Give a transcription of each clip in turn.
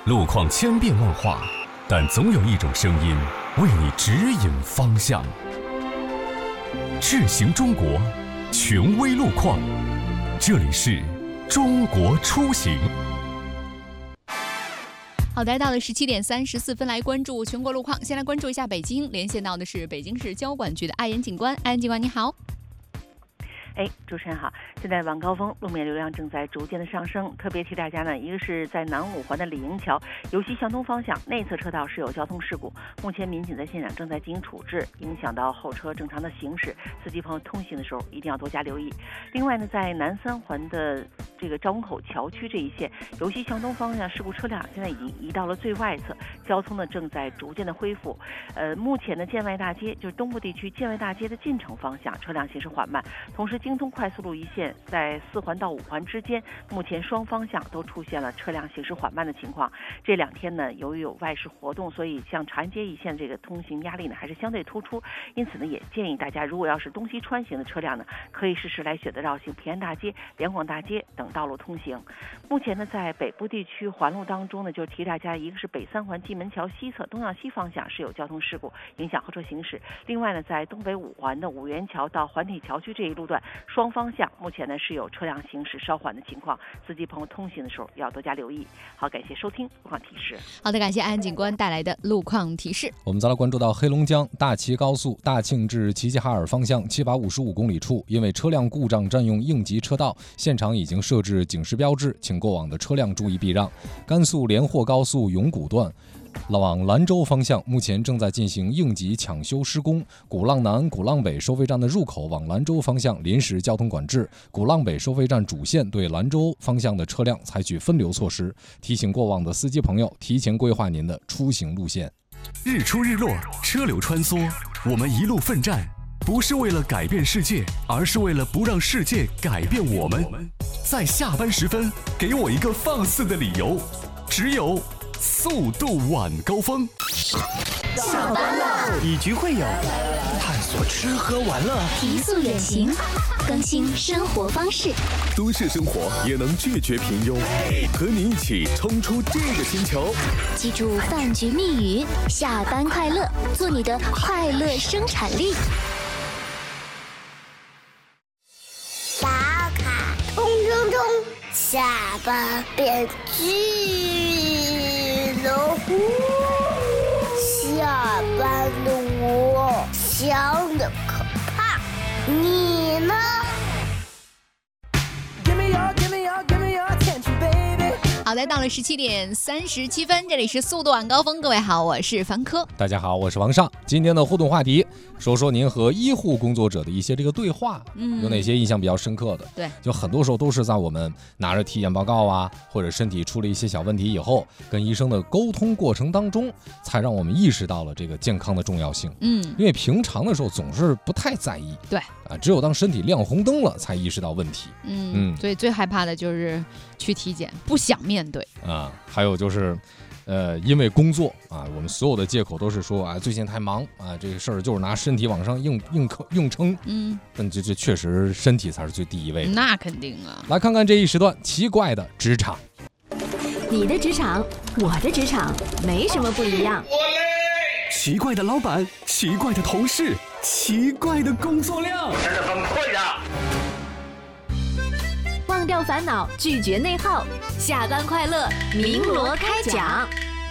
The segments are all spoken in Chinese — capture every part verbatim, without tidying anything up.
路况千变万化，但总有一种声音为你指引方向。智行中国，权威路况，这里是中国出行。 好的，到了十七点三十四分，来关注全国路况。先来关注一下北京，连线到的是北京市交管局的艾岩警官。艾岩警官，你好。 哎，主持人好！现在晚高峰路面流量正在逐渐的上升，特别提大家呢，一个是在南五环的李营桥由西向东方向内侧车道是有交通事故，目前民警在现场正在进行处置，影响到后车正常的行驶，司机朋友通行的时候一定要多加留意。另外呢，在南三环的这个赵公口桥区这一线由西向东方向事故车辆现在已经移到了最外侧，交通呢正在逐渐的恢复。呃，目前的建外大街就是东部地区建外大街的进城方向车辆行驶缓慢，同时京通快速路一线在四环到五环之间，目前双方向都出现了车辆行驶缓慢的情况。这两天呢，由于有外事活动，所以像长安街一线这个通行压力呢还是相对突出。因此呢，也建议大家，如果要是东西穿行的车辆呢，可以适时来选择绕行平安大街、两广大街等道路通行。目前呢，在北部地区环路当中呢，就提大家，一个是北三环蓟门桥西侧东向西方向是有交通事故，影响后车行驶。另外呢，在东北五环的五元桥到环体桥区这一路段，双方向目前呢是有车辆行驶稍缓的情况，司机朋友通行的时候要多加留意。好，感谢收听路况提示。 好的，感谢安警官带来的路况提示。 我们再来关注到黑龙江大齐高速大庆至齐齐哈尔方向七百五十五公里处，因为车辆故障占用应急车道，现场已经设置警示标志，请过往的车辆注意避让。甘肃连霍高速永古段往兰州方向目前正在进行应急抢修施工，鼓浪南、鼓浪北收费站的入口往兰州方向临时交通管制，鼓浪北收费站主线对兰州方向的车辆采取分流措施，提醒过往的司机朋友提前规划您的出行路线。 日出日落，车流穿梭，我们一路奋战，不是为了改变世界，而是为了不让世界改变我们。在下班时分，给我一个放肆的理由，只有速度晚高峰。 下班了， 以局会友，探索吃喝玩乐， 提速远行，更新生活方式。 都市生活也能拒绝平庸，和你一起冲出这个星球。 记住饭局密语：下班快乐，做你的快乐生产力。 小卡冲冲冲，下班变巨龙。下班的我想的可怕，你呢？ 好的，到了十七点三十七分，这里是速度晚高峰，各位好，我是凡科。 大家好，我是王尚。今天的互动话题，说说您和医护工作者的一些这个对话，嗯，有哪些印象比较深刻的？ 对， 就很多时候都是在我们拿着体检报告啊，或者身体出了一些小问题以后，跟医生的沟通过程当中，才让我们意识到了这个健康的重要性。嗯，因为平常的时候总是不太在意， 对啊，只有当身体亮红灯了，才意识到问题。 嗯嗯，所以最害怕的就是去体检，不想面对啊。还有就是。呃，因为工作啊，我们所有的借口都是说啊，最近太忙啊，这个事儿就是拿身体往上硬硬硬撑，嗯，但这这确实身体才是最第一位的， 那肯定啊。 来看看这一时段奇怪的职场， 你的职场，我的职场，没什么不一样。 奇怪的老板，奇怪的同事，奇怪的工作量， 真的崩溃了。 忘掉烦恼，拒绝内耗，下班快乐，鸣锣开讲。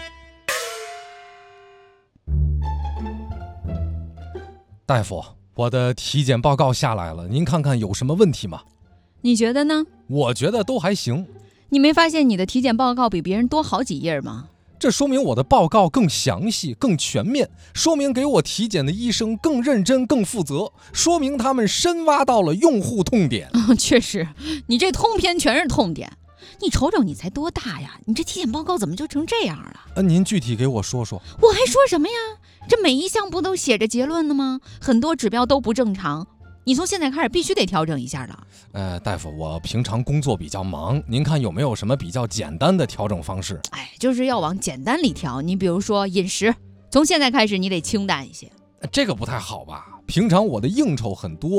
大夫，我的体检报告下来了，您看看有什么问题吗？ 你觉得呢？ 我觉得都还行。 你没发现你的体检报告比别人多好几页吗？ 这说明我的报告更详细、更全面，说明给我体检的医生更认真、更负责，说明他们深挖到了用户痛点。 嗯，确实，你这通篇全是痛点。你瞅瞅，你才多大呀？你这体检报告怎么就成这样了？ 呃，您具体给我说说。 我还说什么呀？这每一项不都写着结论的吗？很多指标都不正常。你从现在开始必须得调整一下了。 呃，大夫，我平常工作比较忙，您看有没有什么比较简单的调整方式？ 哎，就是要往简单里调。你比如说饮食，从现在开始你得清淡一些。 这个不太好吧？平常我的应酬很多，